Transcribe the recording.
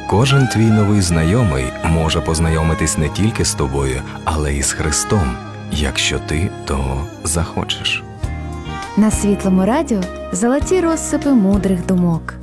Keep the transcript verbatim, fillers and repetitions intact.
Кожен твій новий знайомий може познайомитись не тільки з тобою, але й з Христом, якщо ти того захочеш. На Світлому радіо золоті розсипи мудрих думок.